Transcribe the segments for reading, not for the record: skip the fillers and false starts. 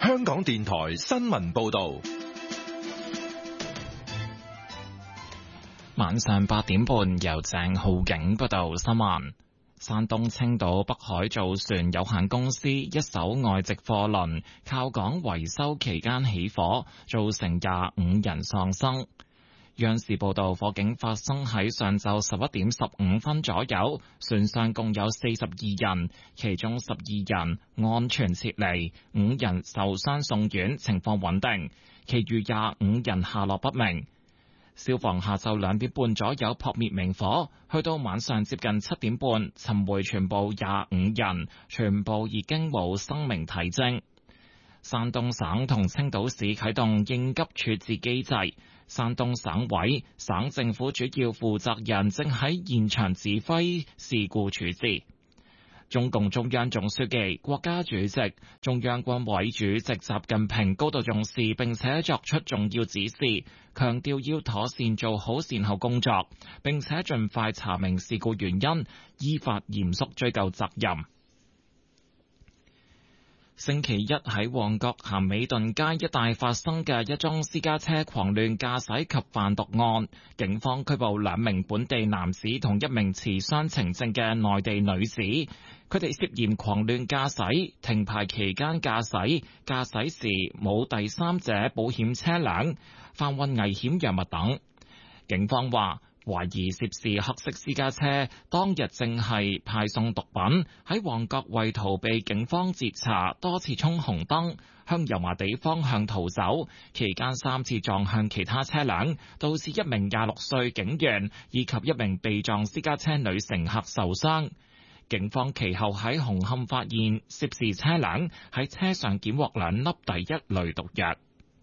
香港電台新聞報道。 晚上8點半，由鄭浩景報道新聞。山東青島北海造船有限公司一艘外籍貨輪靠港維修期間起火，造成25人喪生。央視報道，火警發生喺上晝11點15分左右，船上共有42人，其中12人安全撤離，5人受傷送院，情況穩定，其餘25人下落不明。消防下晝2點半左右撲滅明火，去到晚上接近7點半，尋回全部25人，全部已經冇生命體徵。山東省同青島市啟動應急處置機制，山東省委、省政府主要負責人正喺現場指揮事故處置。中共中央總書記、國家主席、中央軍委主席習近平高度重視並且作出重要指示，強調要妥善做好善後工作，並且盡快查明事故原因，依法嚴肅追究責任。星期一喺旺角咸美頓街一帶發生嘅一宗私家車狂亂駕駛及販毒案，警方拘捕2名本地男子同1名持雙程證嘅內地女子，佢哋涉嫌狂亂駕駛、停牌期間駕駛、駕駛時冇第三者保險車輛、販運危險藥物等。警方話，懷疑涉事黑色私家車當日正係派送毒品，喺旺角為逃避警方截查，多次衝紅燈，向油麻地方向逃走，期間3次撞向其他車輛，導致1名26歲警員以及1名被撞私家車女乘客受傷。警方其後喺紅磡發現涉事車輛，喺車上檢獲2粒第1類毒藥。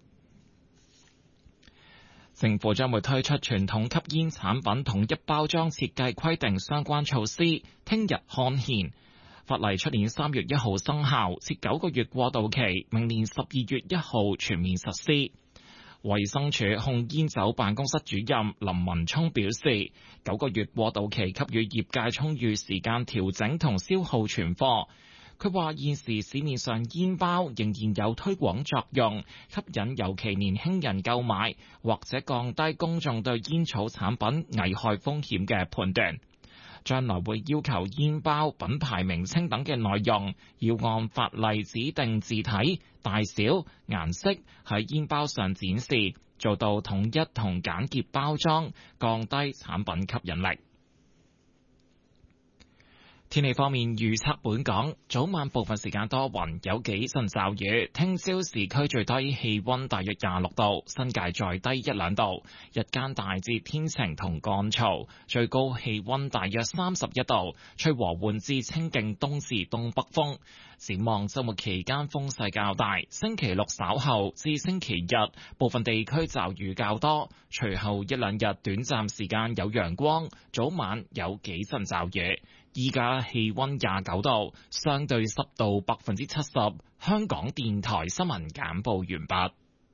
政府將會推出傳統吸煙產品統一包裝設計規定相關措施，聽日刊憲。法例出年3月1號生效，設9個月過渡期，明年12月1號全面實施。衛生署控煙酒辦公室主任林文聰表示，9個月過渡期給予業界充裕時間調整同消耗存貨。佢話現時市面上煙包仍然有推廣作用，吸引尤其年輕人購買，或者降低公眾對煙草產品危害風險嘅判斷。將來會要求煙包品牌名稱等嘅內容要按法例指定字體、大小、顏色喺煙包上展示，做到統一同簡潔包裝，降低產品吸引力。天氣方面預測，本港早晚部分時間多雲，有幾陣驟雨。聽朝市區最低氣溫大約26度，新界再低1-2度。日間大致天晴同乾燥，最高氣溫大約31度，吹和緩至清勁東至東北風。展望週末期間風勢較大，星期六稍後至星期日部分地區驟雨較多，隨後1-2日短暫時間有陽光，早晚有幾陣驟雨。依家氣溫29度，相對濕度70%。香港電台新聞簡報完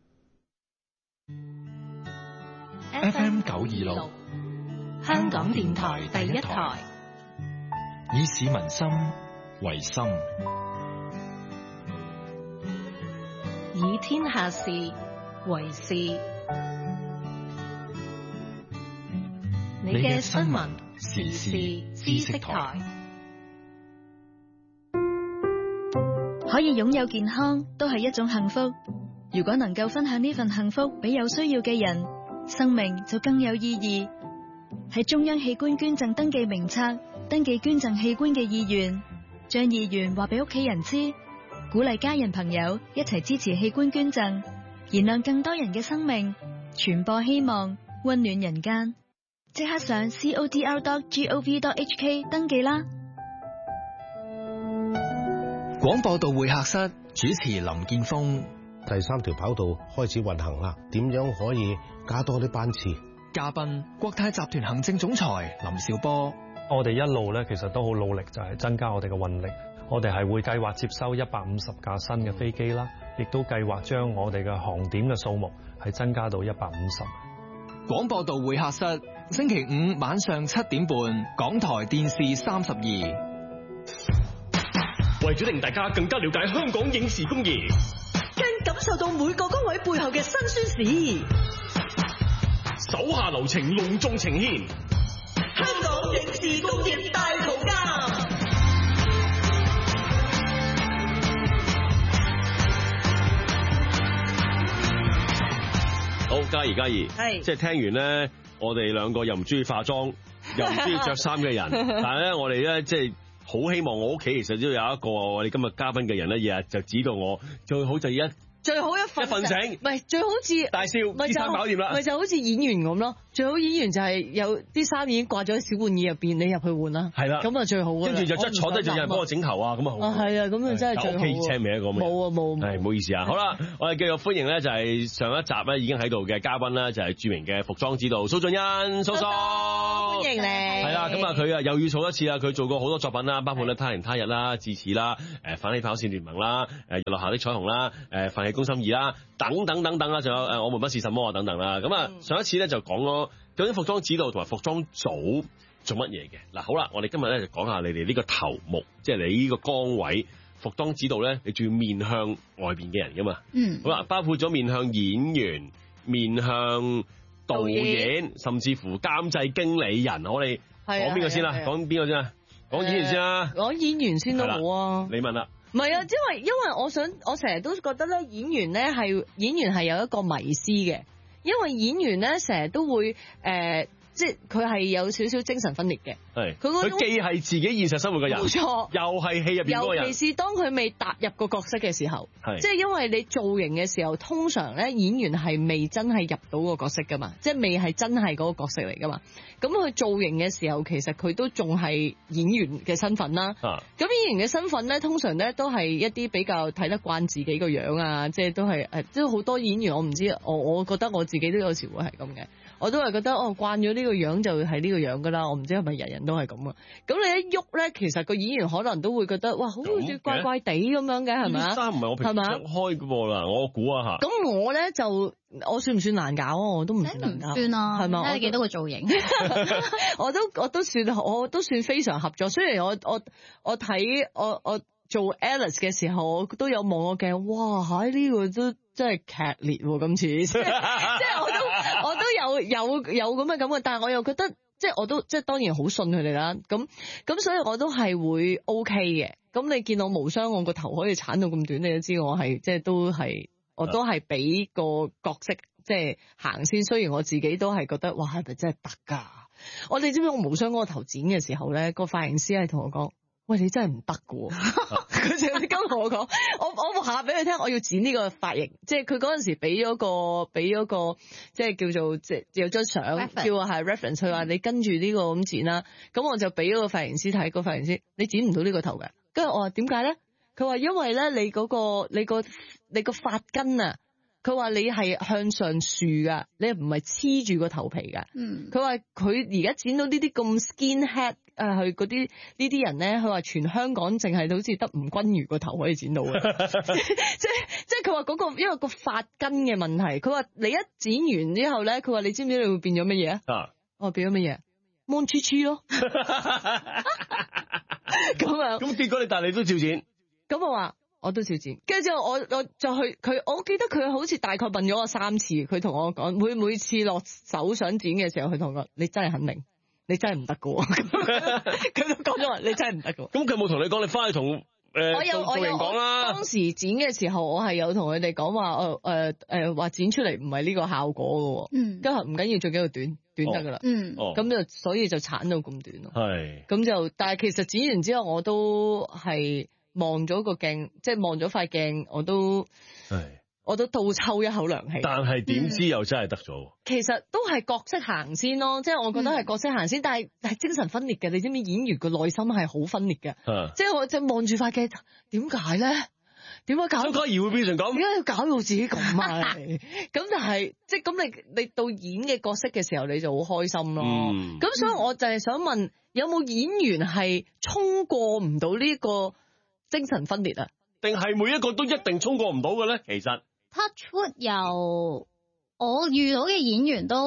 畢。FM 926， 香港電台第一台， 以市民心為心， 以天下事為事。你嘅新聞時事知識台， 可以擁有健康都係一種幸福。如果能夠分享呢份幸福俾有需要嘅人，生命就更有意義。喺中央器官捐贈登記名冊登記捐贈器官嘅意願，將意願話俾屋企人知，鼓勵家人朋友一齊支持器官捐贈，燃亮更多人嘅生命，傳播希望，溫暖人間。即刻上 codr.gov.hk 登記啦！ 廣播道會客室主持林建峰。 第3條跑道開始運行啦，點樣可以加多啲班次？ 嘉賓國泰集團行政總裁林紹波。 我哋一路咧其實都好努力，就係增加我哋嘅運力。我哋係會計劃接收150架新嘅飛機啦，亦都計劃將我哋嘅航點嘅數目係增加到150。 廣播道會客室，星期5晚上7點半，港台電視32。 為咗令大家更加了解香港影視工業， 跟感受到每個崗位背後嘅辛酸史。 手下留情，隆重呈現香港影視工業大圖鑑。 好，嘉怡， 係即係聽完咧，我哋兩個又唔中意化妝，又唔中意着衫嘅人，但係咧，我哋咧即係好希望我屋企其實都有一個我哋今日嘉賓嘅人咧，日日就指導我，最好就最好一瞓醒， 唔係最好似大笑，啲衫搞掂啦， 咪就好似演員咁咯。最好演員就係有啲衫已經掛咗喺小玩意入邊，你入去換啦。係啦，咁啊最好㗎啦。 跟住就坐低就有人幫我整頭啊，咁啊好。 係啊，咁啊真係最好。 屋企請未一個咩？ 冇啊冇。 係唔好意思啊。好啦，我哋繼續歡迎咧，就係上一集咧已經喺度嘅嘉賓啦，就係著名嘅服裝指導蘇俊恩蘇， 歡迎你。 係啦，咁啊佢啊又要數一次啦，佢做過好多作品啦，包括咧他年他日啦、智齒啦、反起跑線聯盟啦、日落下的彩虹啦、飯戲攻心2啦，等等啦，仲有我們不是什麼啊等等啦。咁啊上一次咧就講咗究竟服裝指導同埋服裝組做乜嘢嘅。嗱好啦，我哋今日咧就講下你哋呢個頭目，即係你呢個崗位服裝指導咧，你仲要面向外邊嘅人噶嘛。好啦，包括咗面向演員、面向導演，甚至乎監製經理人。我哋講邊個先啦？講邊個先啊？講演員先啦。講演員先都好啊。 你問啦。 唔係啊，因為我成日都覺得咧，演員係有一個迷思嘅，因為演員咧成日都會即係佢係有少少精神分裂嘅。係，佢既係自己現實生活嘅人，冇錯，又係戲入邊嗰個人。 尤其是當佢未踏入個角色嘅時候，即係因為你造型嘅時候，通常咧演員係未真係入到個角色噶嘛，即係未係真係嗰個角色嚟噶嘛。咁佢造型嘅時候，其實佢都仲係演員嘅身份啦。咁演員嘅身份咧，通常咧都係一啲比較睇得慣自己個樣啊，即係都係即係好多演員，我唔知，我覺得我自己都有時會係咁嘅。我都係覺得慣咗呢個樣就係呢個樣噶啦，我唔知係咪人人都係咁啊。咁你一喐咧，其實個演員可能都會覺得哇，好似怪怪地咁樣嘅，係咪啊？ 衫唔係我平時着開嘅噃啦，我估啊嚇。 咁我咧就我算唔算難搞啊？我都唔算難搞， 算啊， 係嘛？ 睇你幾多個造型， 我都算非常合作。雖然我睇我做 Alice 嘅時候，我都有望個鏡，哇！呢個都真係劇烈喎，今次即係我都有咁嘅感覺，但係我又覺得即係我都即係當然好信佢哋啦。咁所以我都係會 OK 嘅。咁你見我無雙，我個頭可以鏟到咁短，你都知我係即係我都係俾個角色即係行先。雖然我自己都係覺得哇，係咪真係得㗎？你知唔知我無雙嗰個頭剪嘅時候咧，個髮型師係同我講：喂，你真係唔得㗎喎！佢就咁同我講，我話俾佢聽，我要剪呢個髮型，即係佢嗰陣時俾咗個即係叫做即係有張相叫我係 reference，佢話你跟住呢個咁剪啦。咁我就俾咗個髮型師睇，個髮型師你剪唔到呢個頭㗎。跟住我話點解咧？佢話因為咧你個髮根啊。佢話你係向上豎噶，你唔係黐住個頭皮噶。佢話佢而家剪到呢啲咁 skin head 去嗰啲呢啲人咧，佢話全香港淨係好似得吳君如個頭可以剪到嘅。即係佢話嗰個因為個髮根嘅問題。佢話你一剪完之後咧，佢話你知唔知你會變咗乜嘢啊？我話變咗乜嘢？蒙黐黐咯。咁樣。咁結果你但係你都照剪。 咁我話。我都照剪，跟住之後我就去佢，我記得佢好似大概問咗我3次，佢同我講每次落手想剪嘅時候，佢同我講你真係肯定，你真係唔得噶喎，佢都講咗話你真係唔得噶。 咁佢冇同你講，你翻去同導演講啦。當時剪嘅時候，我係有同佢哋講話話剪出嚟唔係呢個效果噶，跟住唔緊要，最緊要短得噶啦。咁就所以就鏟到咁短咯。係。咁就但係其實剪完之後我都係。望咗個鏡，即係望咗塊鏡，我都倒抽一口涼氣。但係點知又真係得咗？其實都係角色行先咯，即係我覺得係角色行先，但係精神分裂嘅。你知唔知演員個內心係好分裂嘅？即係我就望住塊鏡，點解咧？點解搞？點解而會變成咁？點解要搞到自己咁啊？咁但係即係咁，你到演嘅角色嘅時候，你就好開心咯。咁所以我就係想問，有冇演員係衝過唔到呢個精神分裂啊？定係每一個都一定衝過唔到嘅咧？其實 Touchwood 由我遇到嘅演員都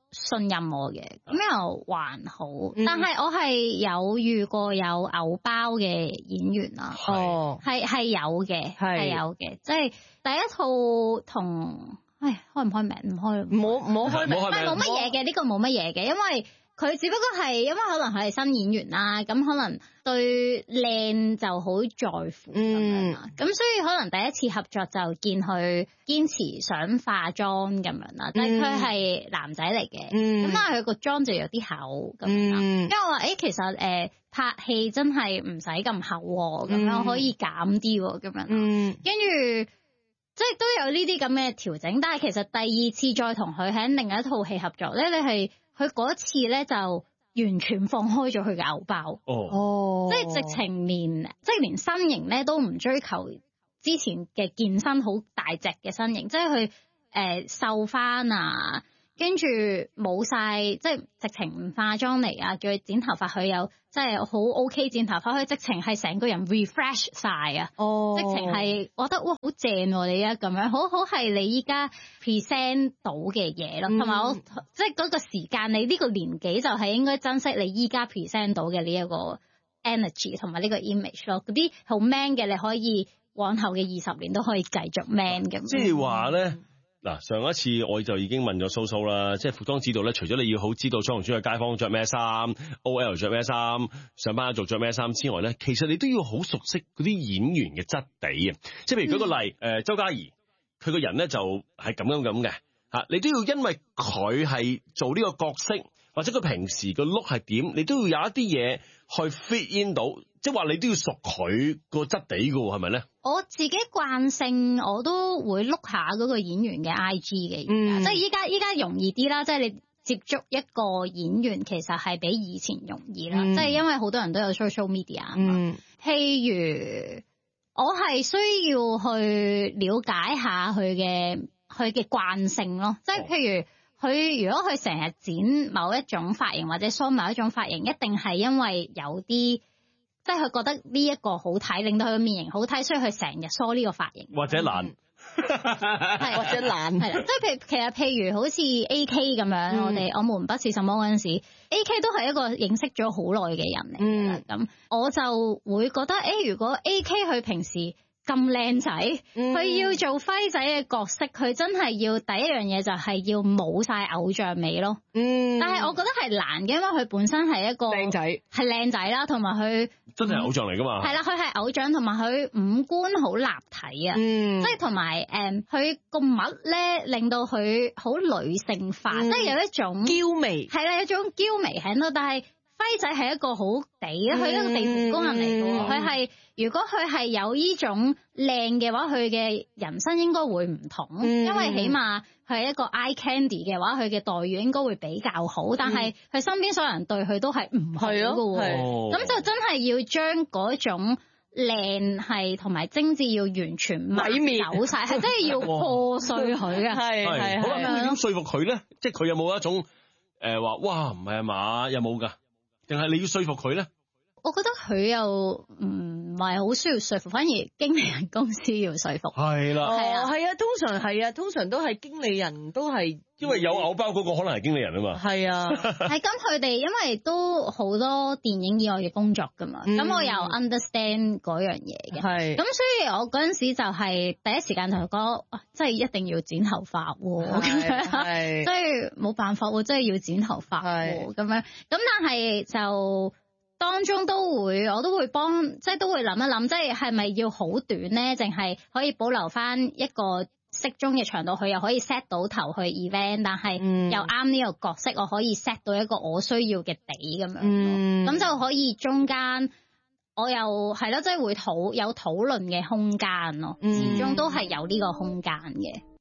信任我嘅，咁又還好。但係我係有遇過有偶包嘅演員啦，係有嘅，係有嘅，即係第一套同，開唔開名？唔開， 唔好開名， 冇乜嘢嘅，呢個冇乜嘢嘅，因為佢只不過係因為可能佢係新演員啦，咁可能對靚就好在乎咁樣啦，咁所以可能第一次合作就見佢堅持想化妝咁樣啦，但係佢係男仔嚟嘅，咁但係佢個妝就有啲厚咁樣啦，因為我話其實拍戲真係唔使咁厚咁樣，可以減啲咁樣，跟住即係都有呢啲咁嘅調整，但係其實第二次再同佢喺另一套戲合作咧，你係佢嗰次咧就完全放開咗佢嘅偶包，即係直情連身形咧都唔追求之前嘅健身好大隻嘅身形，即係佢瘦翻啊，跟住冇晒，即係直情唔化妝嚟啊，叫佢剪頭髮，佢有即係好 OK 剪頭髮，佢直情係成個人 refresh 晒啊，直情係我覺得哇好正喎，你而家咁樣好係你依家 present 到嘅嘢咯，同埋我即係嗰個時間，你呢個年紀就係應該珍惜你依家 present 到嘅呢一個 energy 同埋呢個 image 咯，嗰啲好 man 嘅你可以往後嘅20年都可以繼續 man 咁。 即係話咧。嗱，上一次我就已經問咗蘇蘇啦，即係服裝指導咧，除咗你要好知道彩虹村嘅街坊着咩衫 ，OL 着咩衫，上班族着咩衫之外咧，其實你都要好熟悉嗰啲演員嘅質地啊！即係譬如舉個例，周嘉怡，佢個人咧就係咁嘅嚇，你都要因為佢係做呢個角色，或者佢平時個 look 係點，你都要有一啲嘢去 fit in 到，即係話你都要熟佢個質地㗎喎，係咪咧？ 我自己慣性我都會碌下嗰個演員嘅 IG 嘅，即係依家容易啲啦，即係你接觸一個演員其實係比以前容易啦，即係因為好多人都有 social media 啊嘛。譬如我係需要去了解下佢嘅慣性咯，即係譬如佢如果佢成日剪某一種髮型或者梳某一種髮型，一定係因為有啲。即係佢覺得呢一個好睇，令到佢面型好睇，所以佢成日梳呢個髮型， 或者懶， 或者懶， 係啦。即係譬如好似 AK 咁樣，我們不是什麼嗰陣時 ，AK 都係一個認識咗好耐嘅人嚟嘅。咁我就會覺得，如果 AK 佢平時咁靚仔，佢要做輝仔嘅角色，佢真係要第一樣嘢就係要冇晒偶像美咯。但係我覺得係難嘅，因為佢本身係一個靚仔，係靚仔啦，同埋佢真係偶像嚟噶嘛。係啦，佢係偶像，同埋佢五官好立體啊。即係同埋佢個襪咧令到佢好女性化，即係有一種嬌媚， 係啦，有一種嬌媚喺度，但係。輝仔係一個好地啦，佢一個地盤工人嚟嘅喎，佢係如果佢係有呢種靚嘅話，佢嘅人生應該會唔同，因為起碼佢係一個 eye candy 嘅話，佢嘅待遇應該會比較好，但係佢身邊所有人對佢都係唔好嘅喎，咁就真係要將嗰種靚係同埋精緻要完全抹走晒，係真係要破碎佢嘅，係好啦，咁你點說服佢咧？即係佢有冇一種話哇唔係啊嘛？有冇㗎？定係你要說服佢咧？ 我覺得佢又唔係好需要說服，反而經理人公司要說服。 係啦， 通常都係經理人都係， 因為有偶包嗰個可能係經理人啊嘛。 係啊， 係咁佢哋因為都好多電影以外嘅工作噶嘛，咁我又 understand 嗰樣嘢嘅，係咁所以我嗰陣時就係第一時間同佢講，即係一定要剪頭髮喎，咁樣，所以冇辦法喎，真係要剪頭髮喎，咁樣，咁但係就。當中我都會幫，即係都會諗一諗，即係咪要好短咧，淨係可以保留翻一個適中嘅長度，佢又可以 set 到頭去 event， 但係又啱呢個角色，我可以 set 到一個我需要嘅底咁樣，咁就可以中間我又係咯，即係會有討論嘅空間咯，始終都係有呢個空間嘅。